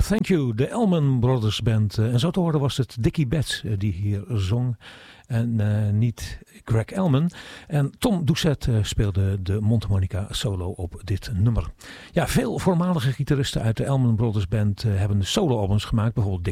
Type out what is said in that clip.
Thank You, de Allman Brothers Band. En zo te horen was het Dickie Betts die hier zong. En niet Greg Allman. En Tom Doucet speelde de mondharmonica solo op dit nummer. Ja, veel voormalige gitaristen uit de Allman Brothers Band hebben solo-albums gemaakt. Bijvoorbeeld